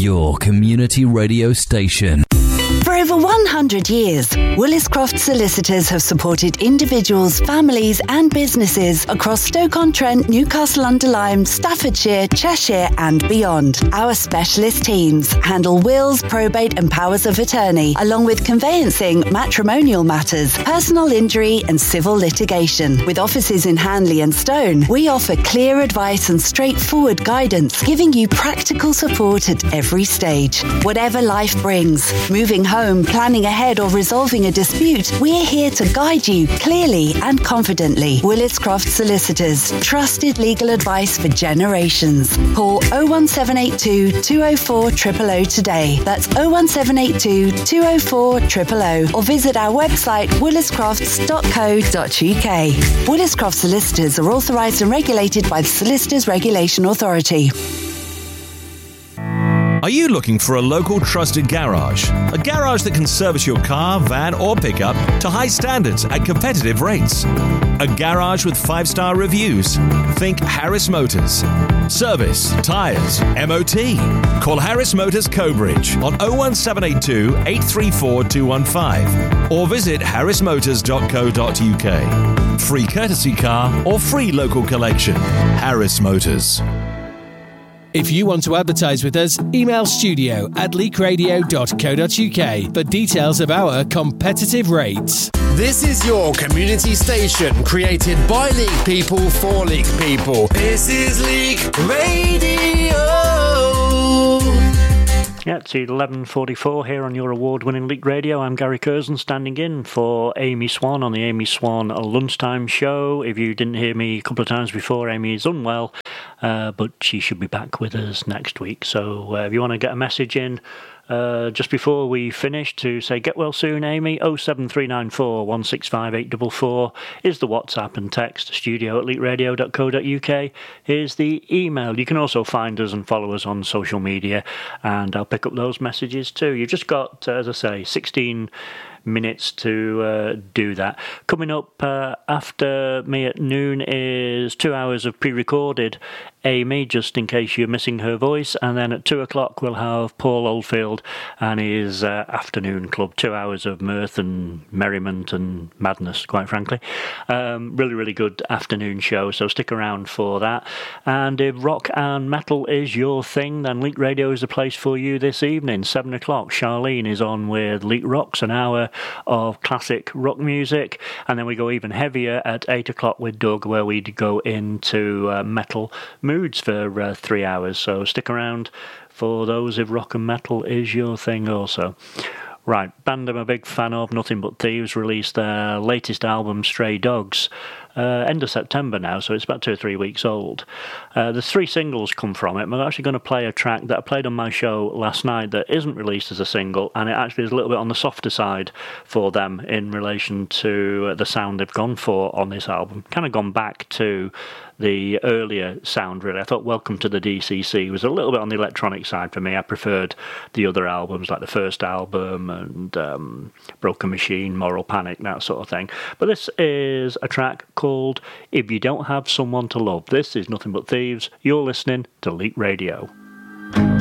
your community radio station. For over 100 years, Willis Croft Solicitors have supported individuals, families and businesses across Stoke-on-Trent, Newcastle-under-Lyme, Staffordshire, Cheshire and beyond. Our specialist teams handle wills, probate and powers of attorney, along with conveyancing, matrimonial matters, personal injury and civil litigation. With offices in Hanley and Stone, we offer clear advice and straightforward guidance, giving you practical support at every stage. Whatever life brings, moving home, planning ahead or resolving a dispute, we're here to guide you clearly and confidently. Willis Croft Solicitors, trusted legal advice for generations. Call 01782 204 000 today. That's 01782 204 000 or visit our website williscrofts.co.uk. Willis Croft Solicitors are authorised and regulated by the Solicitors Regulation Authority. Are you looking for a local trusted garage? A garage that can service your car, van or pickup to high standards at competitive rates. A garage with 5-star reviews. Think Harris Motors. Service, tyres, MOT. Call Harris Motors Cobridge on 01782 834 215 or visit harrismotors.co.uk. Free courtesy car or free local collection. Harris Motors. If you want to advertise with us, email studio@leakradio.co.uk for details of our competitive rates. This is your community station, created by Leek people for Leek people. This is Leek Radio. Yeah, it's 11:44 here on your award-winning Leek Radio. I'm Gary Curzon, standing in for Amy Swan on the Amy Swan Lunchtime Show. If you didn't hear me a couple of times before, Amy is unwell, but she should be back with us next week. So if you want to get a message in just before we finish to say get well soon, Amy, 07394 165 844 is the WhatsApp, and text studio@leakradio.co.uk is the email. You can also find us and follow us on social media, and I'll pick up those messages too. You've just got, as I say, 16 minutes to do that. Coming up after me at noon is 2 hours of pre-recorded Amy, just in case you're missing her voice, and then at 2 o'clock we'll have Paul Oldfield and his afternoon club. 2 hours of mirth and merriment and madness, quite frankly. Really, really good afternoon show, so stick around for that. And if rock and metal is your thing, then Leek Radio is the place for you this evening. 7 o'clock, Charlene is on with Leek Rocks, an hour of classic rock music, and then we go even heavier at 8 o'clock with Doug, where we go into metal moods for 3 hours. So stick around for those if rock and metal is your thing also. Right, band I'm a big fan of, Nothing But Thieves, released their latest album, Stray Dogs, end of September now, so it's about 2 or 3 weeks old. There's 3 singles come from it. I'm actually going to play a track that I played on my show last night that isn't released as a single, and it actually is a little bit on the softer side for them in relation to the sound they've gone for on this album. Kind of gone back to the earlier sound, really. I thought Welcome to the DCC was a little bit on the electronic side for me. I preferred the other albums, like the first album and Broken Machine, Moral Panic, that sort of thing. But this is a track called If You Don't Have Someone to Love. This is Nothing But Thieves. You're listening to Leek Radio.